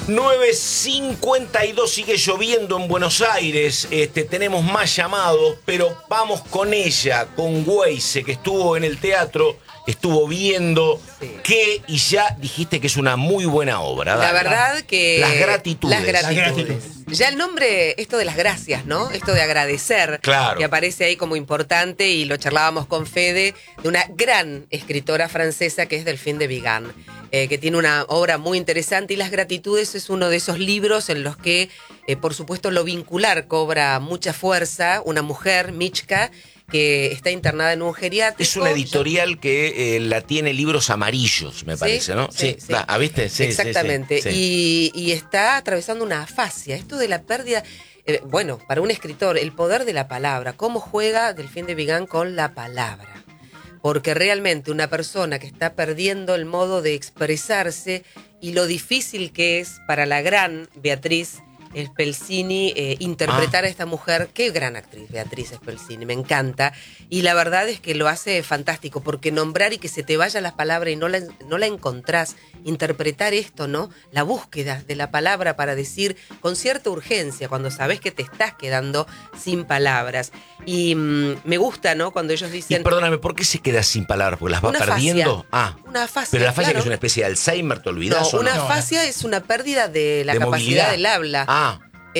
9:52, sigue lloviendo en Buenos Aires. Tenemos más llamados, pero vamos con ella, con Weise, que estuvo en el teatro, estuvo viendo y ya dijiste que es una muy buena obra. La verdad que... Las gratitudes. Las gratitudes. Ya el nombre, esto de las gracias, ¿no? Esto de agradecer, claro, que aparece ahí como importante, y lo charlábamos con Fede, de una gran escritora francesa que es Delphine de Vigan, que tiene una obra muy interesante, y Las gratitudes es uno de esos libros en los que, por supuesto, lo vincular cobra mucha fuerza. Una mujer, Michka, que está internada en un geriátrico. Es una editorial que la tiene Libros Amarillos, me parece, ¿no? Sí. ¿Viste? Sí, exactamente. Sí. Y está atravesando una afasia. Esto de la pérdida... bueno, para un escritor, el poder de la palabra. ¿Cómo juega Delphine de Vigan con la palabra? Porque realmente una persona que está perdiendo el modo de expresarse, y lo difícil que es para la gran Beatriz Spelcini interpretar a esta mujer. Qué gran actriz Beatriz Spelcini, me encanta, y la verdad es que lo hace fantástico, porque nombrar y que se te vayan las palabras y no la encontrás, interpretar esto, ¿no? La búsqueda de la palabra para decir con cierta urgencia cuando sabes que te estás quedando sin palabras. Y me gusta, ¿no? Cuando ellos dicen... Y perdóname, ¿por qué se queda sin palabras? ¿Porque las va perdiendo? Una afasia. Pero la afasia, claro, que es una especie de Alzheimer, ¿te olvidás? No, una afasia es una pérdida de la capacidad movilidad del habla.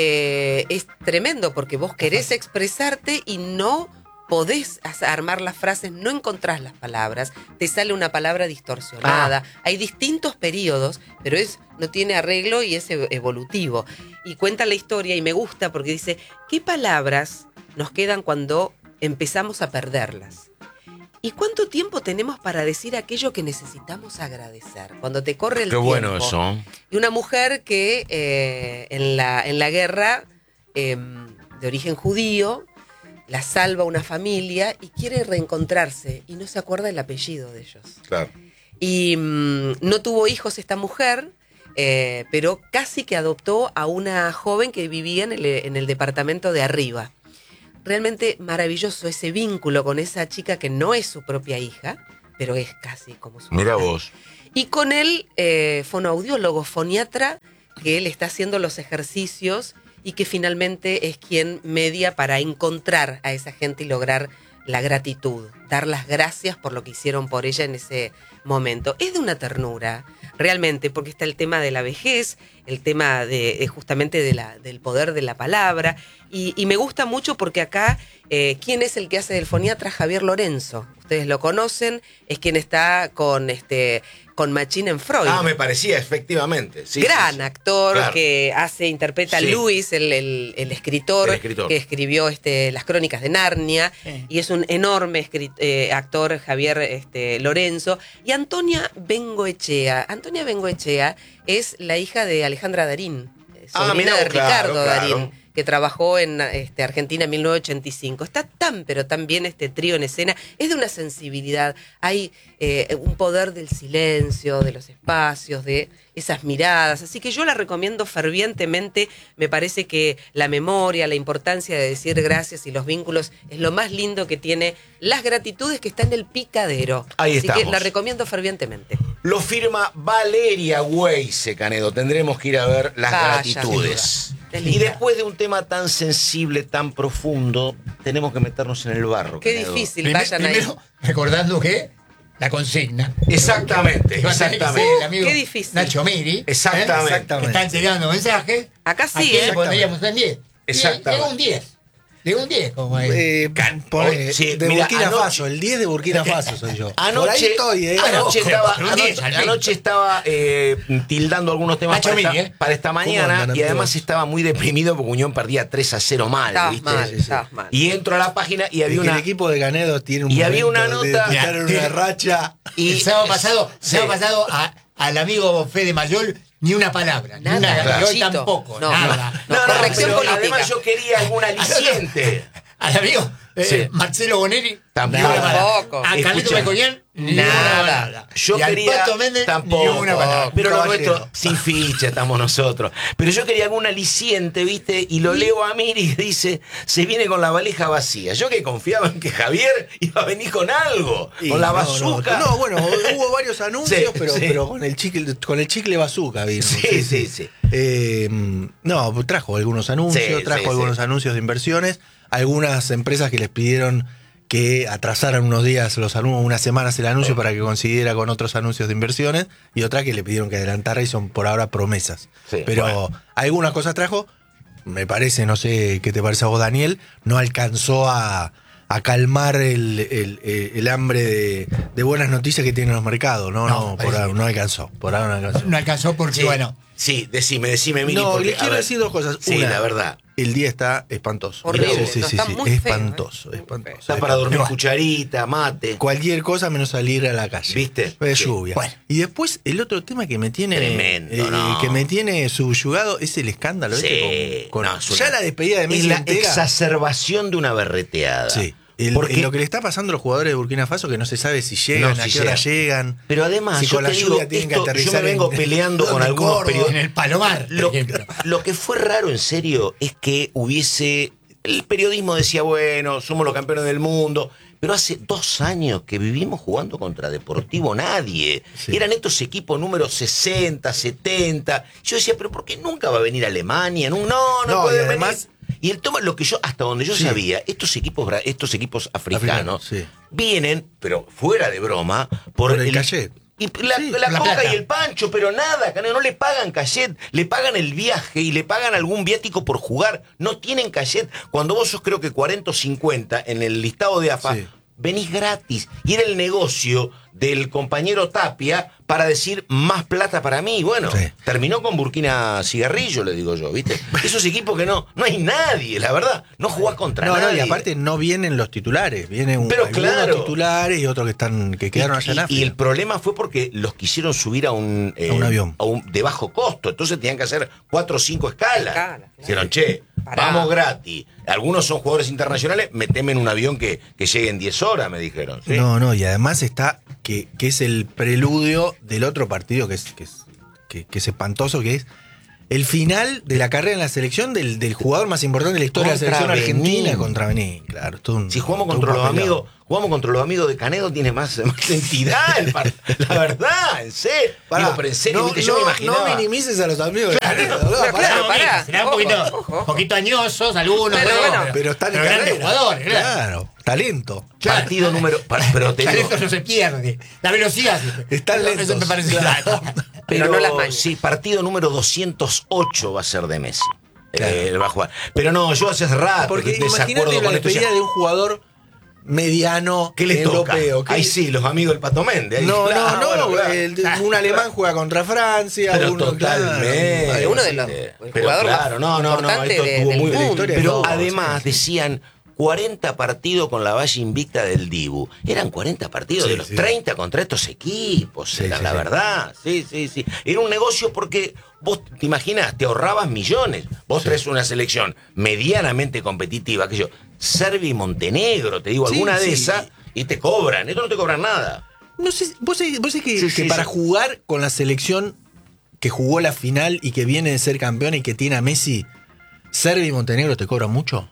Es tremendo, porque vos querés expresarte y no podés armar las frases, no encontrás las palabras, te sale una palabra distorsionada. Hay distintos periodos, pero no tiene arreglo y es evolutivo. Y cuenta la historia, y me gusta porque dice, ¿qué palabras nos quedan cuando empezamos a perderlas? ¿Y cuánto tiempo tenemos para decir aquello que necesitamos agradecer? Cuando te corre el tiempo. Qué bueno eso. Y una mujer que en la guerra, de origen judío, la salva una familia y quiere reencontrarse, y no se acuerda el apellido de ellos. Claro. Y no tuvo hijos esta mujer, pero casi que adoptó a una joven que vivía en el departamento de arriba. Realmente maravilloso ese vínculo con esa chica que no es su propia hija, pero es casi como su hija. Mira vos. Y con él, fonoaudiólogo, foniatra, que él está haciendo los ejercicios y que finalmente es quien media para encontrar a esa gente y lograr la gratitud, dar las gracias por lo que hicieron por ella en ese momento. Es de una ternura, realmente, porque está el tema de la vejez, el tema de justamente del poder de la palabra, y me gusta mucho porque acá, ¿quién es el que hace del foniatra? Javier Lorenzo. Ustedes lo conocen, es quien está con Machín en Freud. Me parecía, efectivamente. Sí, gran actor, claro, que interpreta a Luis, el escritor que escribió las Crónicas de Narnia, y es un enorme actor, Javier Lorenzo. Y Antonia Bengoechea. Antonia Bengoechea es la hija de Alejandra Darín, sobrina de Ricardo Darín, que trabajó en Argentina en 1985. Está pero tan bien este trío en escena. Es de una sensibilidad. Hay un poder del silencio, de los espacios, de esas miradas. Así que yo la recomiendo fervientemente. Me parece que la memoria, la importancia de decir gracias y los vínculos es lo más lindo que tiene Las gratitudes, que está en El Picadero. Ahí Así estamos. que la recomiendo fervientemente. Lo firma Valeria Weise, Canedo. Tendremos que ir a ver Las gratitudes. Y después de un tema tan sensible, tan profundo, tenemos que meternos en el barro. Qué Canedo. difícil, vayan ahí. Primero, recordando que la consigna. Exactamente. El amigo qué difícil. Nacho Miri. Exactamente. Que está entregando mensajes. Acá sí, ¿A quién le pondríamos un 10? Exactamente. Llegó un 10. Llegó un 10, como es. De Burkina Faso, el 10 de Burkina Faso soy yo. Por ahí estoy, Anoche estaba tildando algunos temas para esta mañana, y además estaba muy deprimido porque Unión perdía 3-0 mal. Estabas mal. Y entro a la página y había el equipo de Canedo tiene un y había una nota de estar en una racha. Y el sábado pasado al amigo Fede Mayol ni una palabra, nada, ni una, claro. hoy tampoco, nada. Corrección pero política. además yo quería algún aliciente. Al amigo Marcelo Bonelli Tampoco. A Carlito Melconian, nada. Yo quería Pato Méndez, tampoco, pero lo Caballero. nuestro sin ficha estamos nosotros. Pero yo quería algún aliciente, ¿viste? Y lo leo a Miri y dice, se viene con la valija vacía. Yo que confiaba en que Javier iba a venir con algo, con la bazooka. No, bueno, hubo varios anuncios, Sí, pero con el chicle bazooka vino. Sí. No, trajo algunos anuncios, algunos anuncios de inversiones, algunas empresas que les pidieron que atrasaran unos días los anuncios, unas semanas el anuncio para que coincidiera con otros anuncios de inversiones, y otras que le pidieron que adelantara y son por ahora promesas. Sí, pero algunas cosas trajo, me parece, no sé qué te parece a vos, Daniel, no alcanzó a calmar el hambre de buenas noticias que tienen los mercados. No, por ahora no alcanzó. Por ahora no alcanzó. No alcanzó porque, Sí. bueno. Sí, decime, Miri. No, porque, le quiero decir dos cosas. Sí, Una, la verdad. el día está espantoso. Horrible, Sí, está muy feo, espantoso, espantoso. Está para dormir Bueno. cucharita, mate. Cualquier cosa menos salir a la calle. ¿Viste? De Sí. lluvia. Bueno. Y después el otro tema que me tiene Tremendo, ¿no? que me tiene subyugado es el escándalo Sí, este con no, es ya una- la despedida de Es Messi la entera. exacerbación de una berreteada. Sí. Porque- Lo que le está pasando a los jugadores de Burkina Faso, que no se sabe si llegan, No, a si qué hora llegan. llegan. Pero además, si yo con la te lluvia digo, tienen que esto, yo aterrizar me vengo en- peleando con en algunos Córdoba, periodistas. En el Palomar, por ejemplo. Lo que fue raro, en serio, es que hubiese... El periodismo decía, bueno, somos los campeones del mundo, pero hace 2 años que vivimos jugando contra Deportivo Nadie. Sí. Eran estos equipos número 60, 70. Yo decía, pero ¿por qué nunca va a venir Alemania? No No, puede y además- venir. Y el toma, lo que yo, hasta donde yo Sí. sabía, estos equipos africanos Sí. vienen, pero fuera de broma, por el cachet. Y la, Sí, la la coca plata. y el pancho, pero nada, no le pagan cachet, le pagan el viaje y le pagan algún viático por jugar. No tienen cachet. Cuando vos sos, creo que 40 o 50 en el listado de AFA, Sí. venís gratis. Y era el negocio del compañero Tapia para decir más plata para mí. Bueno, Sí. terminó con Burkina Cigarrillo, le digo yo, ¿viste? Esos equipos que no hay nadie, la verdad. No jugás contra No, nadie. y aparte no vienen los titulares, vienen Pero algunos claro. titulares y otros que quedaron allá en Y África. el problema fue porque los quisieron subir a un avión. de bajo costo. Entonces tenían que hacer 4 o 5 escalas. Escalas, Dijeron, che, Pará. vamos gratis. Algunos son jugadores internacionales, meteme en un avión que llegue en 10 horas, me dijeron. ¿sí? No, y además está que es el preludio del otro partido que es espantoso, que es el final de la carrera en la selección del jugador más importante de la historia de la Contra selección argentina Benín. contra Benín. Claro, Si jugamos contra los amigos, de Canedo, tiene más entidad. La verdad, en serio. Pará, Digo, pero en serio, ¿viste? Yo me imaginaba. no minimices a los amigos. Claro, pará. Serán un Ojo. poquito añosos algunos, Pero bueno. Pero están en grandes carrera. jugadores, claro. Claro, talento. Partido número. Pero te digo, Talento no se pierde. La velocidad sí. Están Eso lentos. me parece Claro. claro. Pero no las mañas. sí, partido número 208 va a ser de Messi. Claro. Va a jugar. Pero no, yo hace rato Porque que desacuerdo imagínate la con esto. despedida de un jugador mediano ¿Qué le toca? europeo. Ahí sí, los amigos del Pato Méndez. Ahí, No, claro, no, bueno, claro. un alemán juega contra Francia, Pero uno totalmente. claro. Uno de los- Sí, el pero jugador claro, no, importante esto estuvo del muy mundo. historia de Pero todos, además sí, sí. decían 40 partidos con la valla invicta del Dibu. Eran 40 partidos Sí, de los sí. 30 contra estos equipos. Sí, Era sí, la sí. verdad. Sí. Era un negocio porque vos te imaginás, te ahorrabas millones. Vos traes una selección medianamente competitiva, que yo, Serbia y Montenegro, te digo, Sí, alguna de sí. esas, y te cobran. Esto no te cobran nada. No sé, vos sabés que, Sí, que sí, para sí. jugar con la selección que jugó la final y que viene de ser campeón y que tiene a Messi, Serbia y Montenegro te cobran mucho.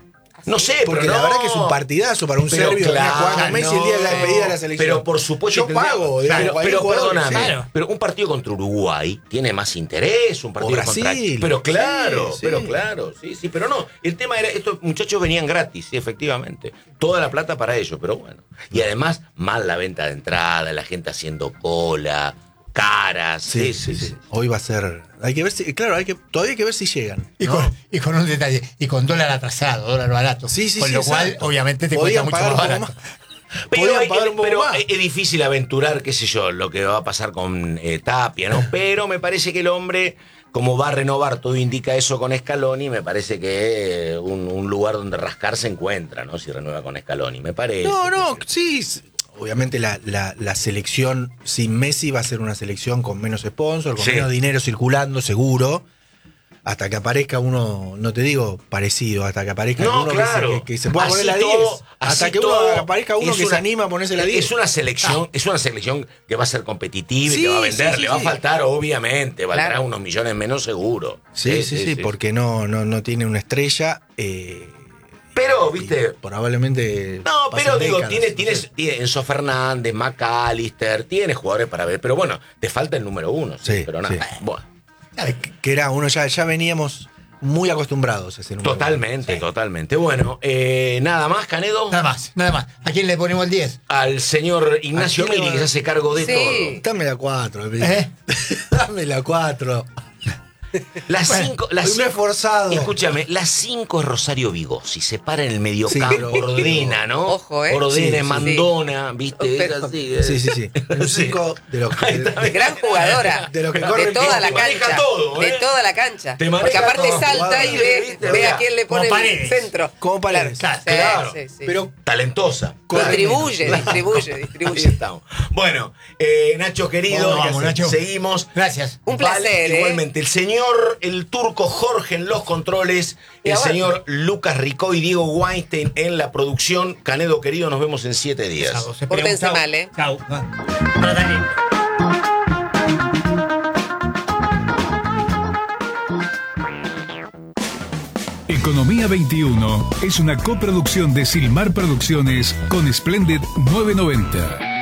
No sé, Porque pero la no. verdad que es un partidazo para un Pero serbio venir a jugar claro, con Messi el día de la despedida de la selección. Pero por supuesto yo tendría- pago, digamos, pero, cualquier jugador, perdóname, sí. Claro. pero un partido contra Uruguay tiene más interés, un partido Brasil. contra pero claro, Sí, sí. pero claro, sí, pero no, el tema era estos muchachos venían gratis, sí, efectivamente. Toda la plata para ellos, pero bueno. Y además mal la venta de entrada, la gente haciendo cola, caras, sí. Hoy va a ser. Hay que ver si. Claro, todavía hay que ver si llegan. Y, ¿no? y con un detalle, y con dólar atrasado, dólar barato. Sí, sí, con sí, lo cual, exacto. obviamente, te Podían cuesta mucho pagar más un poco barato. más. Pero, Podían pagar un poco pero más. es difícil aventurar, qué sé yo, lo que va a pasar con Tapia, ¿no? Pero me parece que el hombre, como va a renovar, todo indica eso con Scaloni, me parece que un lugar donde rascar se encuentra, ¿no? Si renueva con Scaloni, me parece. No, sí. Obviamente la selección sin Messi va a ser una selección con menos sponsor, con Sí. menos dinero circulando, seguro. hasta que aparezca uno, no te digo parecido, hasta que aparezca uno que se pueda así poner la 10. Hasta que aparezca uno que se anima a ponerse la 10. Es una selección que va a ser competitiva y que va a vender. Le va a faltar, obviamente, valdrá unos millones menos seguro. Sí, porque no tiene una estrella. Pero, viste. Probablemente. No, pero digo, tiene Enzo Fernández, McAllister, tiene jugadores para ver. Pero bueno, te falta el número 1. Sí, pero nada. Bueno. Que era uno, ya veníamos muy acostumbrados a ese número. Totalmente. Bueno, nada más, Canedo. Nada más. ¿A quién le ponemos el 10? Al señor Ignacio Mili, que se hace cargo de todo. Dame la 4. Dame la 4. Las 5. Muy esforzado. Escúchame, las 5 es Rosario Vigossi. Se para en el mediocampo, ordena, ¿no? Ojo, Ordena, mandona, ¿viste? Es así. Sí. Un 5 de los que. Gran jugadora. De los que corren. De toda la cancha. Maneja todo, De toda la cancha. Porque aparte todo, salta y ve a quién le pone el centro. Como Paredes. Claro. Sí. Pero talentosa. Distribuye. Ahí estamos. Bueno, Nacho querido, Vamos, Nacho. Seguimos. Gracias. Un placer. Igualmente, el turco Jorge en los controles, el señor Lucas Ricó y Diego Weinstein en la producción. Canedo querido, nos vemos en 7 días. Pórtense mal, ¿eh? Chau. Economía 21 es una coproducción de Silmar Producciones con Splendid 990.